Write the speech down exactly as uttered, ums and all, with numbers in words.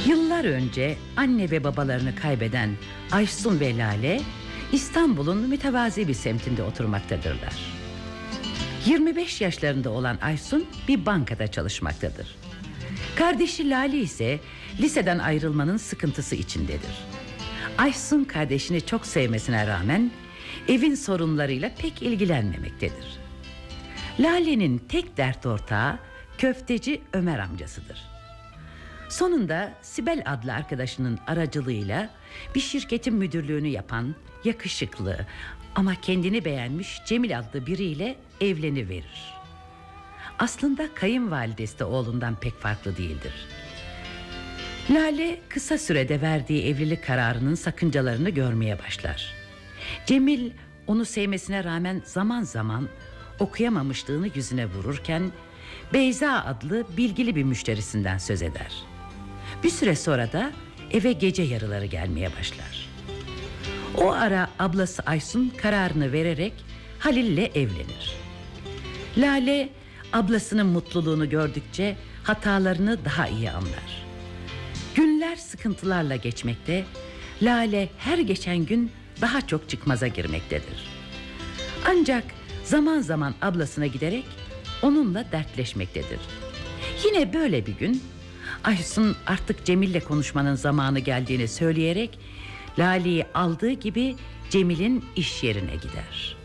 Yıllar önce anne ve babalarını kaybeden Aysun ve Lale, İstanbul'un mütevazi bir semtinde oturmaktadırlar. yirmi beş yaşlarında olan Aysun bir bankada çalışmaktadır. Kardeşi Lale ise liseden ayrılmanın sıkıntısı içindedir. Aysun kardeşini çok sevmesine rağmen evin sorunlarıyla pek ilgilenmemektedir. Lale'nin tek dert ortağı köfteci Ömer amcasıdır. Sonunda Sibel adlı arkadaşının aracılığıyla bir şirketin müdürlüğünü yapan yakışıklı ama kendini beğenmiş Cemil adlı biriyle evleniverir. Aslında kayınvalidesi de oğlundan pek farklı değildir. Lale kısa sürede verdiği evlilik kararının sakıncalarını görmeye başlar. Cemil onu sevmesine rağmen zaman zaman okuyamamışlığını yüzüne vururken Beyza adlı bilgili bir müşterisinden söz eder. Bir süre sonra da eve gece yarıları gelmeye başlar. O ara ablası Aysun kararını vererek Halil'le evlenir. Lale ablasının mutluluğunu gördükçe hatalarını daha iyi anlar. Günler sıkıntılarla geçmekte, Lale her geçen gün daha çok çıkmaza girmektedir. Ancak zaman zaman ablasına giderek onunla dertleşmektedir. Yine böyle bir gün Aysun artık Cemil'le konuşmanın zamanı geldiğini söyleyerek Lale'yi aldığı gibi Cemil'in iş yerine gider.